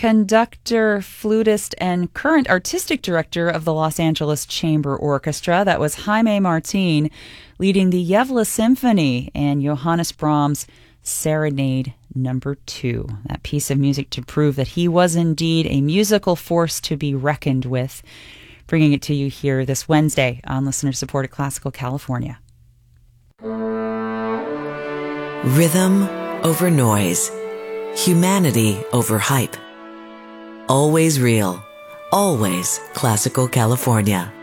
conductor, flutist, and current artistic director of the Los Angeles Chamber Orchestra. That was Jaime Martin leading the Yevla Symphony and Johannes Brahms' Serenade Number 2. That piece of music to prove that he was indeed a musical force to be reckoned with. Bringing it to you here this Wednesday on listener-supported Classical California. Rhythm over noise. Humanity over hype. Always real. Always Classical California.